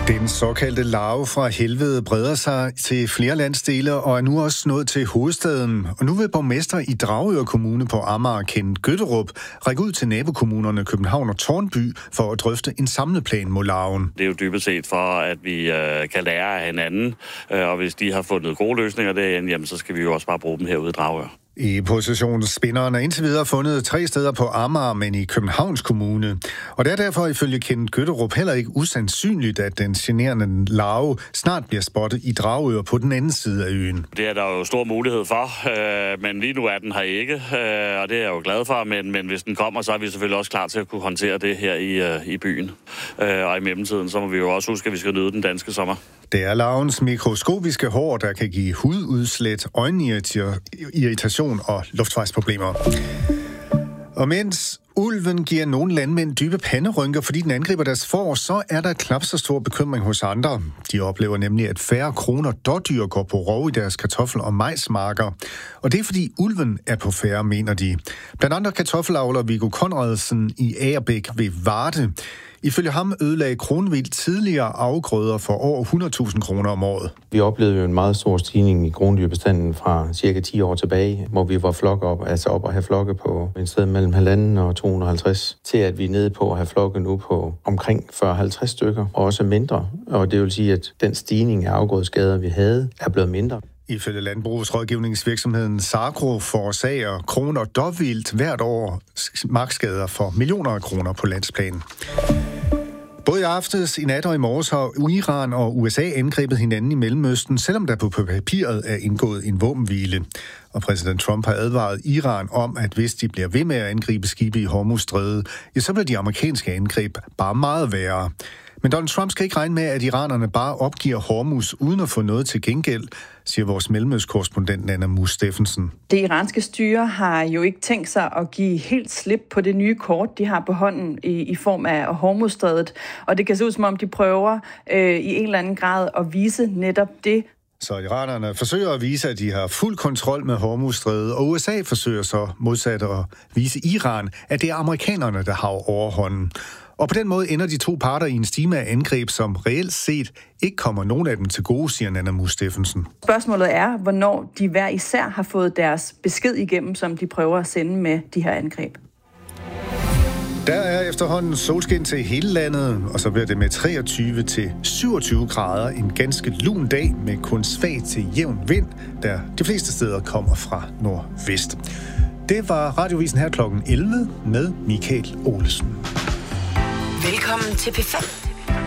Den såkaldte larve fra helvede breder sig til flere landsdele og er nu også nået til hovedstaden. Og nu vil borgmester i Dragør Kommune på Amager, Kent Gøtterup, række ud til nabokommunerne København og Tårnby for at drøfte en samlet plan mod larven. Det er jo dybest set for, at vi kan lære af hinanden, og hvis de har fundet gode løsninger derinde, jamen, så skal vi jo også bare bruge dem herude i Dragør. I positionsspinderen er indtil videre fundet 3 steder på Amager, men i Københavns Kommune. Og det er derfor ifølge Kent Gøtterup heller ikke usandsynligt, at den generende larve snart bliver spottet i Dragør på den anden side af øen. Det er der jo stor mulighed for, men lige nu er den her ikke, og det er jeg jo glad for. Men hvis den kommer, så er vi selvfølgelig også klar til at kunne håndtere det her i byen. Og i mellemtiden, så må vi jo også huske, at vi skal nyde den danske sommer. Det er larvens mikroskopiske hår, der kan give hududslæt, øjenirritation og luftvejsproblemer. Og mens ulven giver nogle landmænd dybe panderynker, fordi den angriber deres får, så er der knap så stor bekymring hos andre. De oplever nemlig, at færre kroner dårdyr går på rov i deres kartoffel- og majsmarker. Og det er fordi ulven er på færre, mener de. Blandt andre kartoffelavler Viggo Conradsen i Agerbæk ved Varde. Ifølge ham ødelagde kronvildt tidligere afgrøder for over 100.000 kroner om året. Vi oplevede jo en meget stor stigning i krondyrbestanden fra cirka 10 år tilbage, hvor vi var op at have flokke på en sted mellem 1,5 og 250, til at vi er nede på at have flokke nu på omkring 40-50 stykker, og også mindre. Og det vil sige, at den stigning af afgrødeskader, vi havde, er blevet mindre. Ifølge landbrugsrådgivningsvirksomheden Sagro forårsager kron- og dåvildt hvert år markskader for millioner af kroner på landsplan. Både i aftes, i nat og i morges har Iran og USA angrebet hinanden i Mellemøsten, selvom der på papiret er indgået en våbenhvile. Og præsident Trump har advaret Iran om, at hvis de bliver ved med at angribe skibe i Hormuzstrædet, ja, så bliver de amerikanske angreb bare meget værre. Men Donald Trump skal ikke regne med, at iranerne bare opgiver Hormuz uden at få noget til gengæld, siger vores mellemøstkorrespondent Nana Mus Steffensen. Det iranske styre har jo ikke tænkt sig at give helt slip på det nye kort, de har på hånden i form af Hormuzstrædet. Og det kan se ud som om, de prøver i en eller anden grad at vise netop det. Så iranerne forsøger at vise, at de har fuld kontrol med Hormuzstrædet, og USA forsøger så modsat at vise Iran, at det er amerikanerne, der har overhånden. Og på den måde ender de to parter i en stime af angreb, som reelt set ikke kommer nogen af dem til gode, siger Nana Mus Steffensen. Spørgsmålet er, hvornår de hver især har fået deres besked igennem, som de prøver at sende med de her angreb. Der er efterhånden solskin til hele landet, og så bliver det med 23 til 27 grader en ganske lun dag med kun svag til jævn vind, der de fleste steder kommer fra nordvest. Det var Radiovisen her klokken 11 med Michael Olesen. Velkommen til P5.